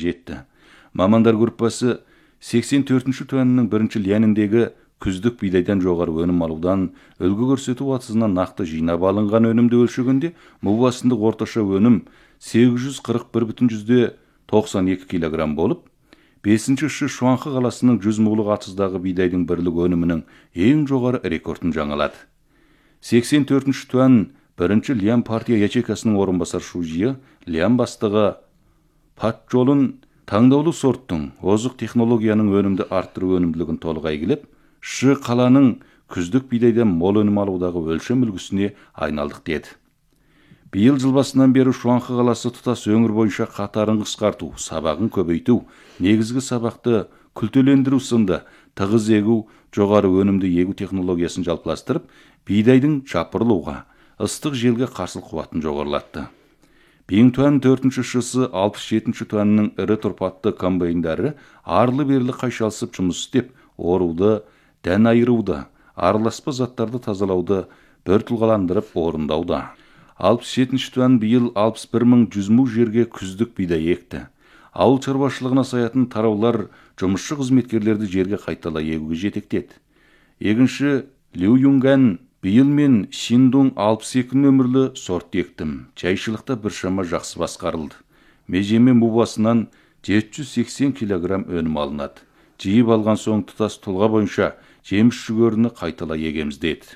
жетті. Мамандар группасы 84-ші туанның бірінші лияніндегі күздік бидайдан жоғары өнім алудан үлгі көрсету атысынан нақты жинап алынған өнімді өлшегенде мұбасындық орташа өнім 841,92 килограмм болып, 5-ші Шуанқы қаласының 100 мұғылық атыздағы бидайдың бірлік өнімінің ең жоғары рекордын жаңалады. 84-ші туан бірінші Лиян партия ячейкасының орынбасар шужия Лиян бастығы пат жолын таңдаулы сорттың озық технологияның өнімді арттыру өнімділігін толық әйгілеп, Шы қаланың күздік бидайдан мол өнім алудағы өлшем үлгісіне айналдық деді. Биыл жыл басынан бері Шуанқы қаласы тұтас өңір бойынша қатарын қысқарту, сабағын көбейту, негізгі сабақты күлтелендіру сынды тығыз егу, жоғары өнімді егу технологиясын жалпыластырып, бидайдың жапырылуға, ыстық желге қарсыл қуатын жоғарылатты. Бейін туан 4-ші шысы 67-ші туанның ірі тұрпатты комбайндары арлы-берлі қайшалысып жұмыс істеп, оруды, дән айыруды, араласпа заттарды тазалауды бір тұлғаландырып орындауда. 67-ші туан биыл 61.100 му жерге күздік бидай екті. Ауыл шаруашылығына саятын тараулар жұмысшы қызметкерлерді жерге қайталай егуге жетектеді. Екінші Лю Юнган биыл мен Шиндун 62 нөмірлі сорт ектім. Жайшылықта біршама жақсы басқарылды. Межеме мұбасынан 780 килограмм өнім алынады. Жиып алған соң тұтас тұлға бойынша жеміс жүгеріні қайталай егеміз деді.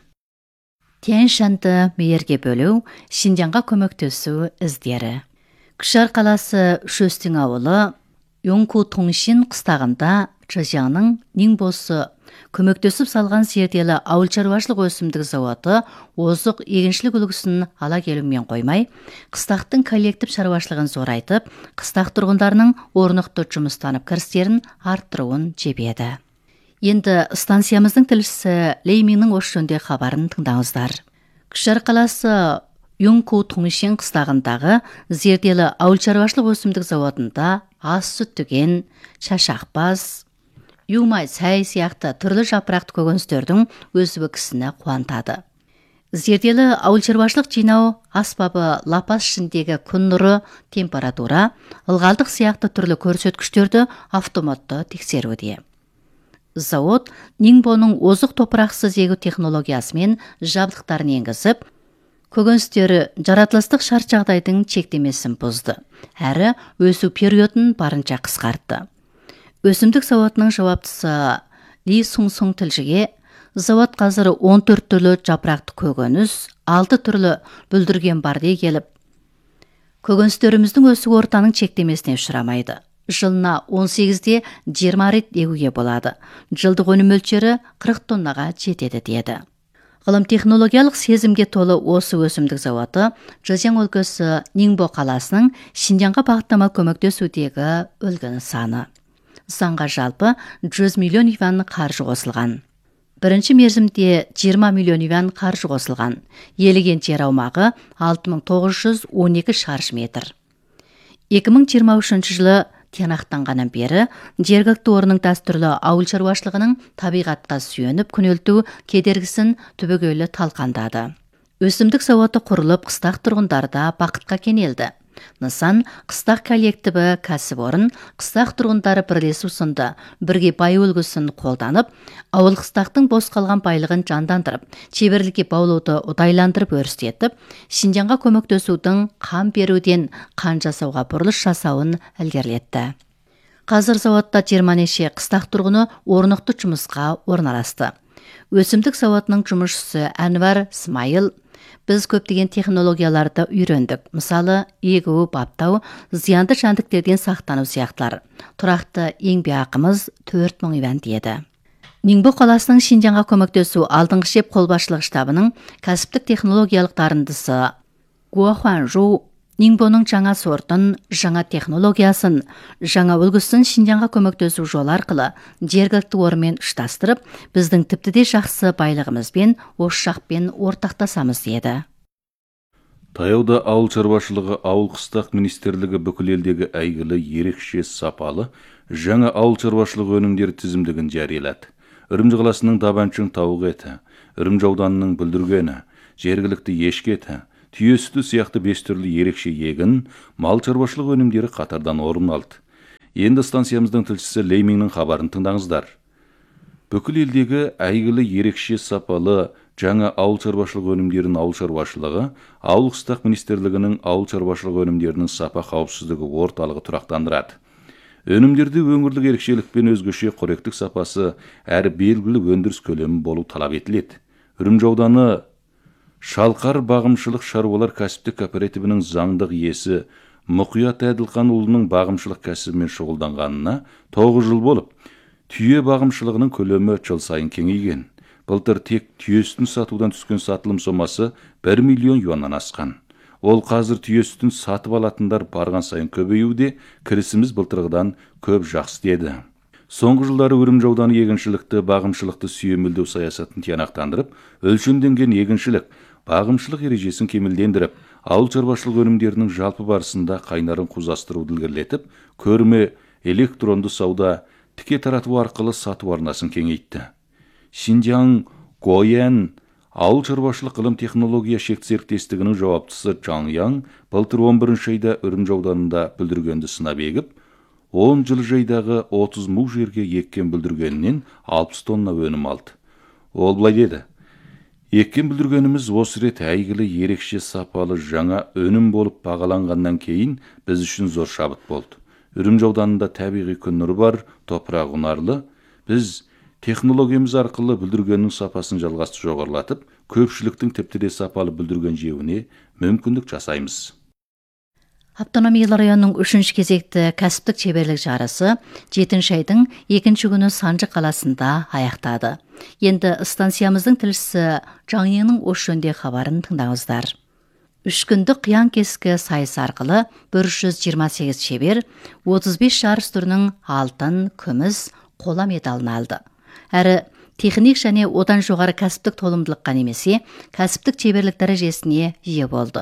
Тянь-Шанды мейірге бөлу, Шинжанға көмектесу іздері. Күшар қаласы Шөстің ауылы, Йонку Тоңшин қыстағында Чжанның Нingboсы көмектесіп салған зерделі ауыл шаруашылық өсімдік зауыты озық егіншілік үлгісін ала келумен қоймай, қыстақтың коллектив шаруашылығын зорайтып, қыстақ тұрғындарының орнықты жұмыстанып кірістерін арттыруын жебеді. Енді станциямыздың тілшісі Лейминнің осы жөнде хабарын тыңдаңыздар. Күшар қаласы Йонку Тоңшин қыстағындағы зерделі ауыл шаруашылық өсімдік зауытында ас сүт түген, шашақбас, Юмай сәй сияқты түрлі жапырақты көкөністердің өсуі кісіні қуантады. Зерделі ауыл шаруашылық жинау аспабы лапас ішіндегі күн нұры, температура, ылғалдық сияқты түрлі көрсеткіштерді автоматты тексеруде. Зауыт Нингбоның озық топырақсыз егу технологиясымен жабдықтарын енгізіп, көкөністері жаратылыстық шарт жағдайдың чектемесін бұзды, әрі өсу периодын барынша қысқартты. Өсімдік зауытының жауаптысы Ли Сунсун тілшіге, зауыт қазір 14 түрлі жапырақты көкөніс, 6 түрлі бүлдірген бар дей келіп, көкөністеріміздің өсу ортаның чектемесіне ұшырамайды. Жылына 18-де 20 рет егуге болады. Жылдық өнім мөлшері 40 тоннаға жетеді деді. Ғылым технологиялық сезімге толы осы өсімдік зауыты Чжэцзян өлкесі Нингбо қаласының Шинжанға бағыттама көмектесудегі үлгі саны. Заңға жалпы 100 миллион юан қаржы қосылған. Бірінші мерзімде 20 миллион юан қаржы қосылған. Еліген жер аумағы 6912 шаршы метр. 2023 жылы тиянақтанғаннан бері жергілікті орынның дәстүрлі ауыл шаруашылығының табиғатқа сүйеніп күнелту кедергісін түбегейлі талқандады. Өсімдік зауыты құрылып, қыстақ тұрғындарда бақытқа кенелді. Нысан қыстақ коллективі кәсіпорын, қыстақ тұрғындары бірлесу сынды бірге бай үлгісін қолданып, ауыл қыстақтың бос қалған байлығын жандандырып, шеберлікке баулуды ұдайландырып өрістетіп, Шинжанға көмектесудің қан беруден қан жасауға бұрылыш жасауын ілгерілетті. Қазір зауытта 20 неше қыстақ тұрғыны орнықты жұмысқа орналасты. Өсімдік зауытының жұмысшысы Әнвар Смайыл, біз көптеген технологияларды үйрендік. Мысалы, егу, баптау, зиянды жәндіктерден сақтану сияқтылар. Тұрақты еңбекақымыз 4000 юан деді. Нингбо қаласының Шинжанға көмектесу алдыңғы шеп қолбасшылық штабының кәсіптік технологиялық дарындысы Гуо Хуанжу Нингбоның жаңа сортын, жаңа технологиясын, жаңа үлгісін Шинжанға көмектесу жол арқылы жергілікті орынмен ұштастырып, біздің тіпті де жақсы байлығымызбен, ошақпен ортақтасамыз деді. Таяуда ауыл шаруашылығы ауыл қыстақ министрлігі бүкіл елдегі әйгілі ерекше сапалы жаңа ауыл шаруашылығы өнімдері тізімдігін жариялады. Үрімжі қаласының Дабанчың тауық еті, Үрімжі ауданының бүлдіргені, жергілікті ешкі еті, түйе сүті сияқты 5 түрлі ерекше егін, мал шаруашылығы өнімдері қатардан орын алды. Енді станциямыздың тілшісі Лейминнің хабарын тыңдаңыздар. Бүкіл елдегі әйгілі ерекше сапалы жаңа ауыл шаруашылығы өнімдерінің ауыл шаруашылығы, ауыл қыстақ министрлігінің ауыл шаруашылығы өнімдерінің сапа қауіпсіздігі орталығы тұрақтандырады. Өнімдерді өңірлік ерекшелікпен өзгеше қоректік сапасы әрі белгілі өндіріс көлемі болу талап етіледі. Үрімжі ауданы Шалқар бағымшылық шаруалар кәсіптік кооперативінің заңдық иесі Мұқият Әділханұлының бағымшылық кәсібімен шұғылданғанына 9 жыл болып, түйе бағымшылығының көлемі жыл сайын кеңейген. Былтыр тек түйе сүтін сатудан түскен сатылым сомасы 1 миллион юаннан асқан. Ол қазір түйе сүтін сатып алатындар барған сайын көбеюде, кірісіміз былтырғыдан көп жақсы деді. Соңғы жылдары Үрімжі ауданы егіншілікті, бағымшылықты сүйемелдеу саясатын тиянақтандырып, өлшемденген егіншілік, бағымшылық ережесін кемелдендіріп, ауыл шаруашылық өнімдерінің жалпы барысында қайнарын қузастыруды ілгерілетіп, көрме, электронды сауда, тіке тарату арқылы сату арнасын кеңейтті. Шинжаң Гоян ауыл шаруашылық ғылым технология шекті серіктестігінің жауаптысы Чаң Яң былтыр 11 айда Үрімжі ауданында бүлдіргенді сынап егіп, 10 жылыжайдағы 30 му жерге еккен бүлдіргенінен 60 тонна өнім алды. Ол былай деді: еккен бүлдіргеніміз осы рет әйгілі ерекше сапалы жаңа өнім болып бағаланғаннан кейін біз үшін зор шабыт болды. Үрімжі ауданында табиғи күн нұры бар, топырақ ұнарлы. Біз технологиямыз арқылы бүлдіргеннің сапасын жалғасты жоғарылатып, көпшіліктің тіпті де сапалы бүлдірген жеуіне мүмкіндік жасаймыз. Автономиялы районның 3-ші кезекті кәсіптік шеберлік жарысы 7 айдың 2-ші күні Санжы қаласында аяқтады. Енді станциямыздың тілшісі Чаң Яңның осы жөнде хабарын тыңдаңыздар. 3 күндік қиян-кескі сайыс арқылы 128 шебер 35 жарыс түрінің алтын, күміс, қола медалын алды. Әрі техник және одан жоғары кәсіптік толымдылыққа немесе кәсіптік шеберлік дәрежесіне ие болды.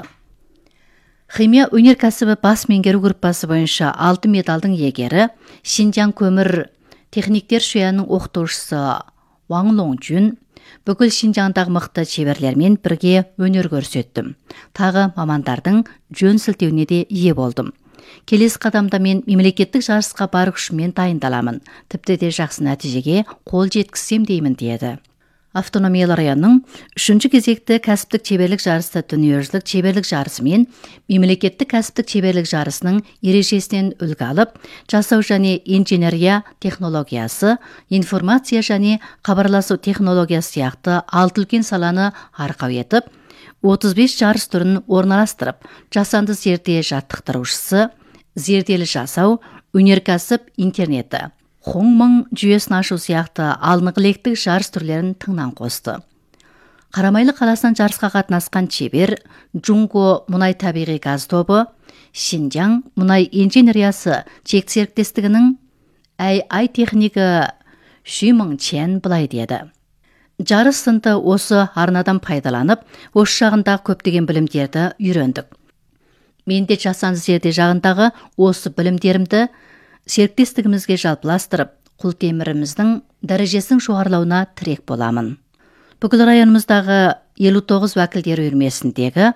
Химия өнеркәсібі бас меңгеру группасы бойынша 6 медалдың иегері Шинжаң көмір техниктер шуяның оқытушысы Ваң Лоңжун бүкіл Шинжаңдағы мықты шеберлермен бірге өнер көрсеттім. Тағы мамандардың жөн сілтеуіне де ие болдым. Келесі қадамда мен мемлекеттік жарысқа бар күшіммен дайындаламын. Тіпті де жақсы нәтижеге қол жеткізсем деймін деді. Автономиялы районның 3-ші кезекті кәсіптік шеберлік жарысы дүниежүзілік шеберлік жарысы мен мемлекеттік кәсіптік шеберлік жарысының ережесінен үлгі алып, жасау және инженерия технологиясы, информация және хабарласу технологиясы сияқты 6 үлкен саланы арқау етіп, 35 жарыс түрін орналастырып, жасанды зерде жаттықтырушысы, зерделі жасау, өнеркәсіп интернеті, Хоңмың жүйесін ашу сияқты алынық-лектік жарыс түрлерін тыңнан қосты. Қарамайлы қаласынан жарысқа қатынасқан шебер Джунго мұнай табиғи газ тобы, Шинжаң мұнай инженериясы шекті серіктестігінің ай технигі Шүмің Чен былай деді: жарыс сынды осы арнадан пайдаланып, осы жағындағы көптеген білімдерді үйрендік. Мен де жасанды зерде жағындағы осы білімдерімді серіктестігімізге жалпыластырып, құлтеміріміздің дәрежесінің жоғарылауына тірек боламын. Бүкіл районымыздағы 59 уәкілдер үйірмесіндегі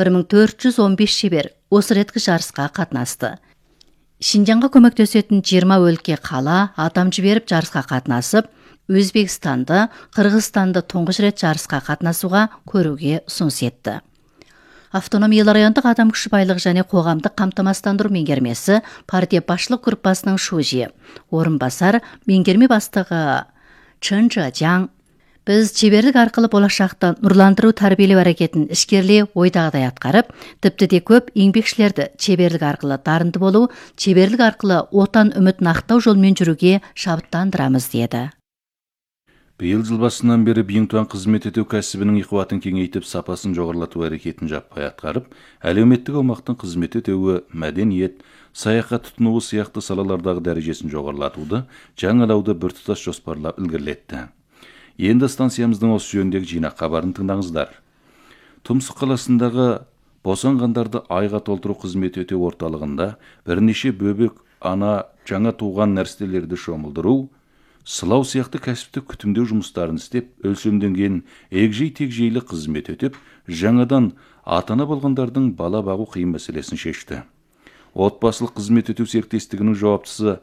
1415 шебер осы реткі жарысқа қатынасты. Шинжаңға көмектесетін 20 өлке қала адам жіберіп жарысқа қатынасып, Өзбекстанды, Қырғызстанды тұңғыш рет жарысқа қатынасуға көруге ұсыныс етті. Автономиялы райондық адам күші байлық және қоғамдық қамтамасыздандыру меңгермесі партия басшылық группасының шужи, орынбасар меңгерме бастығы Чын Чжаң: біз шеберлік арқылы болашақта нұрландыру тәрбиелеу әрекетін ішкерле ойдағыдай атқарып, тіпті де көп еңбекшілерді шеберлік арқылы дарынды болу, шеберлік арқылы отан үмітін ақтау жолмен жүруге шабыттандырамыз деді. Биыл жыл басынан бері Биңтуан қызмет ету кәсібінің қуатын кеңейтіп, сапасын жоғарылату әрекетін жаппай атқарып, әлеуметтік аумақтың қызмет етуі, мәдениет, саяхат тұтынуы сияқты салалардағы дәрежесін жоғарылатуды, жаңалауды біртұтас жоспарлап ілгерілетті. Енді станциямыздың осы жөніндегі жинақ хабарын тыңдаңыздар. Тұмсық қаласындағы босанғандарды айға толтыру қызмет ету орталығында бірнеше бөбек ана жаңа туған нәрестелерді шомылдыру, сылау сияқты кәсіптік күтімдеу жұмыстарын істеп, өлшемденген егжей-тегжейлі қызмет өтеп, жаңадан ата-ана болғандардың бала бағу қиын мәселесін шешті. Отбасылық қызмет өтеу серіктестігінің жауаптысы